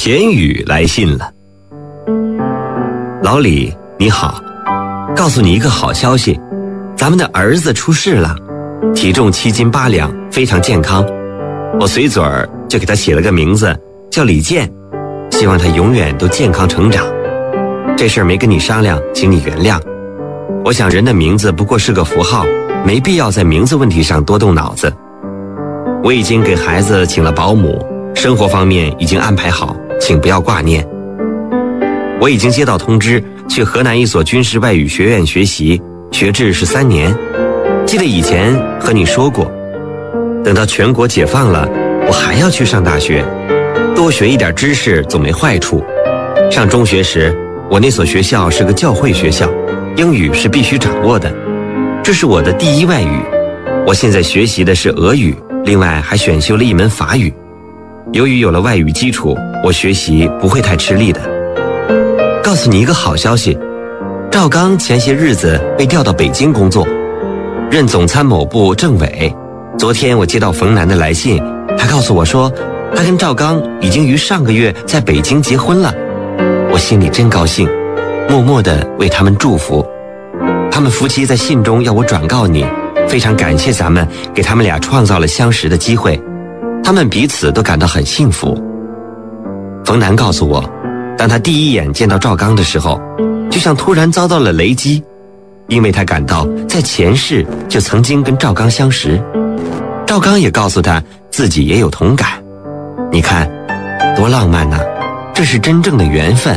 田宇来信了。老李，你好，告诉你一个好消息，咱们的儿子出世了，体重7斤8两，非常健康。我随嘴儿就给他起了个名字，叫李健，希望他永远都健康成长。这事儿没跟你商量，请你原谅。我想人的名字不过是个符号，没必要在名字问题上多动脑子。我已经给孩子请了保姆，生活方面已经安排好，请不要挂念。我已经接到通知，去河南一所军事外语学院学习，学制是3年。记得以前和你说过，等到全国解放了，我还要去上大学，多学一点知识总没坏处。上中学时，我那所学校是个教会学校，英语是必须掌握的，这是我的第一外语。我现在学习的是俄语，另外还选修了一门法语。由于有了外语基础，我学习不会太吃力的。告诉你一个好消息，赵刚前些日子被调到北京工作，任总参谋部政委。昨天我接到冯楠的来信，他告诉我说，他跟赵刚已经于上个月在北京结婚了。我心里真高兴，默默地为他们祝福。他们夫妻在信中要我转告你，非常感谢咱们给他们俩创造了相识的机会，他们彼此都感到很幸福。冯楠告诉我，当他第一眼见到赵刚的时候，就像突然遭到了雷击，因为他感到在前世就曾经跟赵刚相识。赵刚也告诉他自己也有同感。你看多浪漫啊，这是真正的缘分。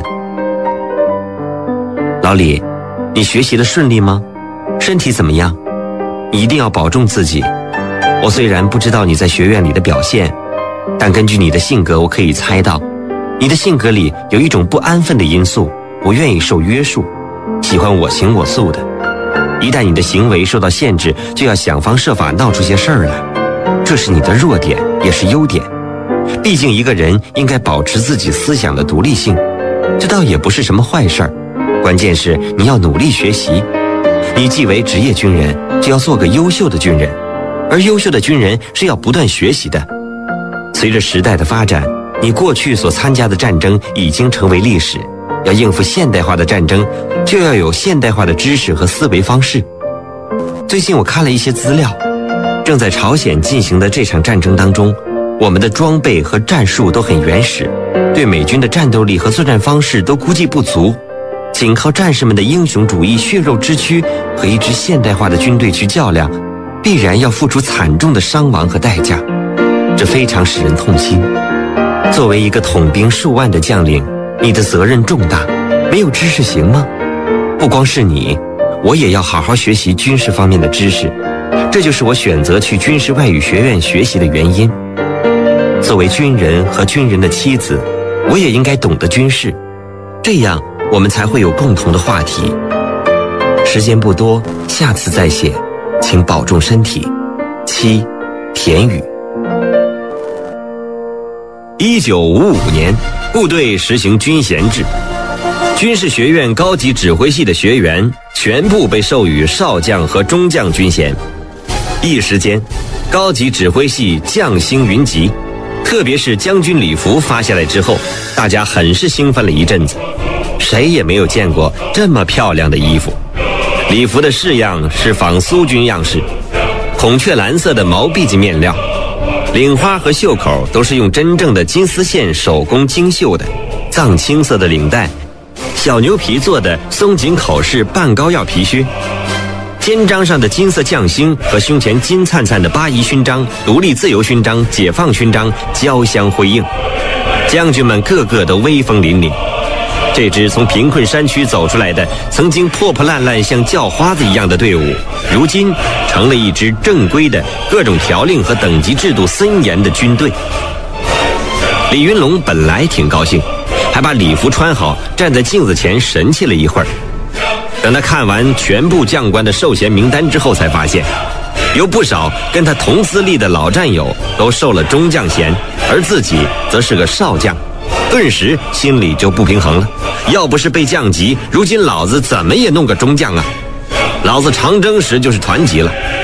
老李，你学习的顺利吗？身体怎么样？你一定要保重自己。我虽然不知道你在学院里的表现，但根据你的性格，我可以猜到你的性格里有一种不安分的因素，不愿意受约束，喜欢我行我素的。一旦你的行为受到限制，就要想方设法闹出些事儿来，这是你的弱点，也是优点。毕竟一个人应该保持自己思想的独立性，这倒也不是什么坏事儿。关键是你要努力学习。你既为职业军人，就要做个优秀的军人，而优秀的军人是要不断学习的。随着时代的发展，你过去所参加的战争已经成为历史，要应付现代化的战争，就要有现代化的知识和思维方式。最近我看了一些资料，正在朝鲜进行的这场战争当中，我们的装备和战术都很原始，对美军的战斗力和作战方式都估计不足，仅靠战士们的英雄主义、血肉之躯和一支现代化的军队去较量，必然要付出惨重的伤亡和代价，这非常使人痛心。作为一个统兵数万的将领，你的责任重大，没有知识行吗？不光是你，我也要好好学习军事方面的知识，这就是我选择去军事外语学院学习的原因。作为军人和军人的妻子，我也应该懂得军事，这样我们才会有共同的话题。时间不多，下次再写，请保重身体。妻，田宇。1955年，部队实行军衔制，军事学院高级指挥系的学员全部被授予少将和中将军衔。一时间，高级指挥系将星云集，特别是将军礼服发下来之后，大家很是兴奋了一阵子，谁也没有见过这么漂亮的衣服。礼服的式样是仿苏军样式，孔雀蓝色的毛碧金面料，领花和袖口都是用真正的金丝线手工精绣的，藏青色的领带，小牛皮做的松紧口式半高腰皮靴，肩章上的金色将星和胸前金灿灿的八一勋章、独立自由勋章、解放勋章交相辉映，将军们个个都威风凛凛。这支从贫困山区走出来的，曾经破破烂烂像叫花子一样的队伍，如今成了一支正规的、各种条令和等级制度森严的军队。李云龙本来挺高兴，还把礼服穿好，站在镜子前神气了一会儿。等他看完全部将官的授衔名单之后，才发现有不少跟他同资历的老战友都受了中将衔，而自己则是个少将，顿时心里就不平衡了。要不是被降级，如今老子怎么也弄个中将啊！老子长征时就是团级了，